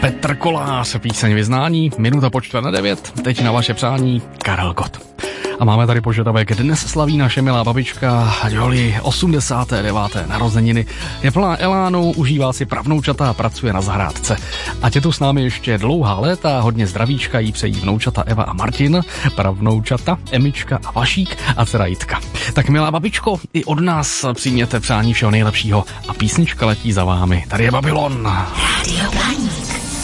Petr Kolář, píseň Vyznání, minuta po 8:45, teď na vaše přání Karel Gott. A máme tady požadavek, dnes slaví naše milá babička Joli 89. narozeniny. Je plná elánu, užívá si pravnoučata a pracuje na zahrádce. Ať je tu s námi ještě dlouhá léta, hodně zdravíčka jí přejí vnoučata Eva a Martin, pravnoučata Emička a Vašík a dcera Jitka. Tak milá babičko, i od nás přijměte přání všeho nejlepšího a písnička letí za vámi. Tady je Babylon. Radio